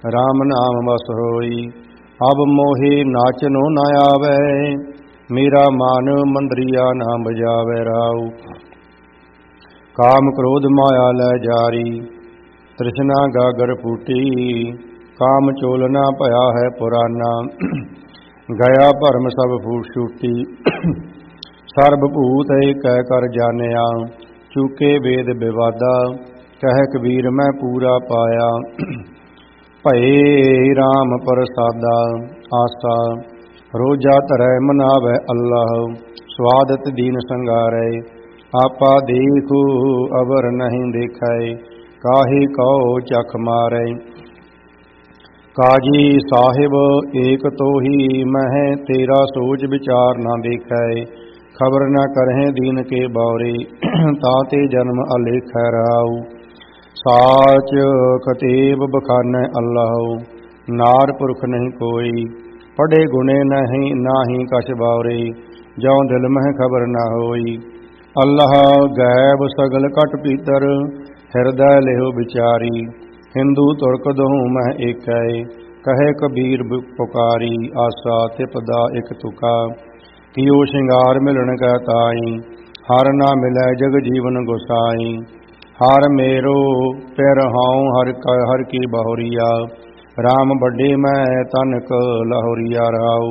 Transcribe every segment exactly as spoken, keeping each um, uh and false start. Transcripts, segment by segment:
राम नाम बस होई। अब मोहे नाचनो न आवे, मेरा मान मंदरिया ना बजावे राव। काम क्रोध माया लै जारी, तृष्णा गागर फूटी। काम चोलना भया है पुराना, गया भरम सब फूट छूटी। सर्ब भूत एक कर जानिया, चूके वेद विवादा। कह कबीर मैं पूरा पाया, भये राम प्रसादा। आसा रोजा धरै मनावै अल्लाह, स्वादत दीन संगारै। आपा देखो अवर नहीं देखै, काहे कहो चख मारै। काजी साहिब एक तो ही मह, तेरा सोच विचार ना देखै। खबर न करहें दीन के बौरे, ताते जन्म अलेख राव। साच कतेब बखानै अल्लाह, नार पुरख नहीं कोई। पढ़े गुणे नहीं नाही कछ बावरे, जौ दिल मह खबर न होई। अल्लाह गैब सगल कट पीतर, हृदय लेहो विचारी। हिंदू तुर्क दोहूँ मह एकै, कहे कबीर पुकारी। आसा तिपदा एक तुका, कियो शिंगार मिलन कै ताई। हर ना मिलै जग जीवन गोसाई। हर मेरो पिर हाऊँ हर हर की बहुरिया, राम बड़े मैं तनक लाहौरिया राव।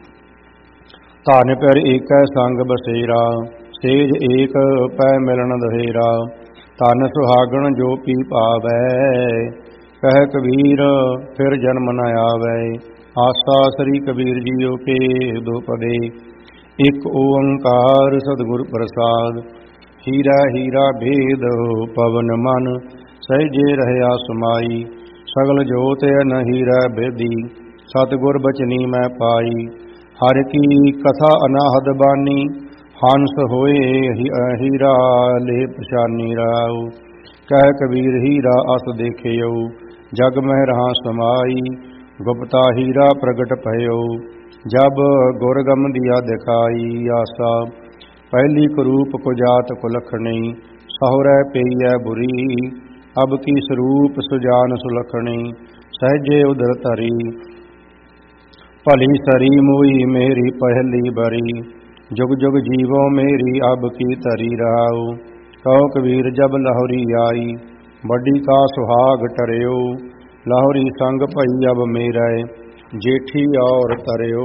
धन पिर एक संग बसेरा, सेज एक पै मिलन दहेरा। धन सुहागण जो पी पावै, कह कबीर फिर जन्म न आवै। आसा श्री कबीर जीओ के दो पदे, एक ओंकार सतगुर प्रसाद। हीरा हीरा भेद पवन मन, सहजे रहया समाई। सगल जोत न हीरा बेदी, सतगुर बचनी मैं पाई। हर की कथा अनाहद बानी, हंस होए हीरा ले पछानी राव। कह कबीर हीरा अस देखियो, जग मह रहा समाई। गुप्ता हीरा प्रगट भयो, जब गुरगम दिया दिखाई। आसा पहली कुरूप कुजात कुलखणी, सहुरै पेय बुरी। अब की स्वरूप सुजान सुलखणी, सहजे उदर तरी। भली सरी मोई मेरी पहली बरी, जुग जुग जीवो मेरी अब की तरी राव। कहो कबीर जब लाहौरी आई, बड़ी का सुहाग टरियो। लाहौरी संग भई अब मेरा, जेठी और तरयो।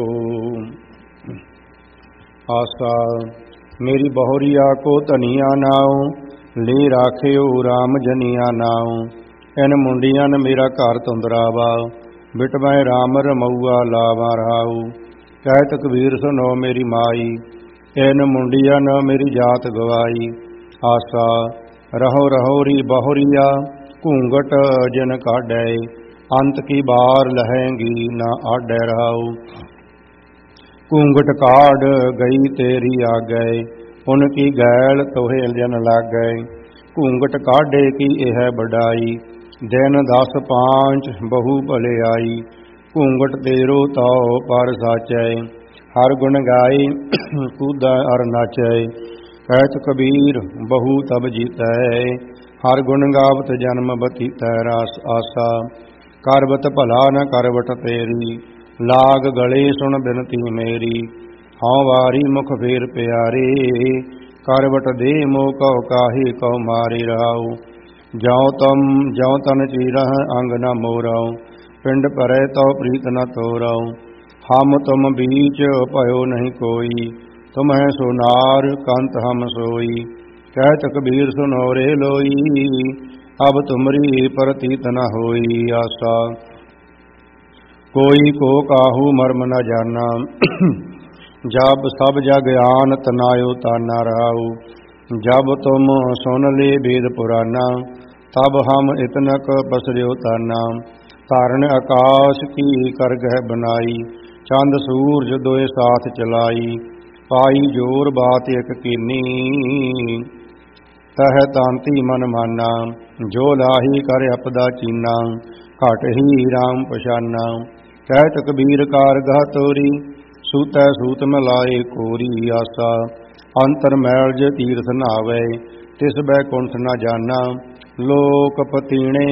आसा मेरी बहुरिया को धनिया नाओ, ले राखियो राम जनिया नाओ। इन मुंडिया न मेरा घर तुंदरावा, बिट मैं राम रमऊआ लावा राऊ। कहत कबीर सुनो मेरी माई, इन मुंडिया न मेरी जात गवाई। आसा रहो रहो री बहुरिया, घूंघट जिन काढै। अंत की बार लहेंगी ना आडै राऊ। घूंघट काढ़ गई तेरी आ गए, उनकी गैल तोहे जन लाग गए। घूंघट काढ़े की यह बढ़ाई, दिन दस पांच बहु भले आई। घूंघट तेरो ताओ पर साचै, हर गुण गाए कूदा अर नाचै। कहत कबीर बहु तब जीतै, हर गुण गावत जन्म बतीतै रास। आसा करवत भला न करवट तेरी, लाग गले सुन बिनती मेरी। हाँ वारी मुख फेर प्यारे, करवट दे मोह कहो काहे कहो मारे राव। ज्यों तम ज्यों तन चीरह अंग न मोरऊ, पिंड परै तो प्रीत न तोरऊ। हम तुम बीच भयो नहीं कोई, तुम्हें सोनार कंत हम सोई। कहत कबीर सुनो रे लोई, अब तुमरी प्रतीत न होई। आसा कोई को काहू मर्म न जाना, जब सब जग आन तनायो ताना राऊ। जब तुम सुन ले वेद पुराना, तब हम इतनक बसर्यो ताना। तारण आकाश की कर गह बनाई, चंद सूरज दोए साथ चलाई। पाई जोर बात एक कीनी, तह तांती मन माना। जो लाही कर अपदा चीना, घट ही राम पछाना। कहत कबीर कारगह तोरी, सूतै सूत मिलाए कोरी। आसा अंतर मैल जे तीर्थ नावै, तिस बैकुंठ न जाना। लोक पतीणे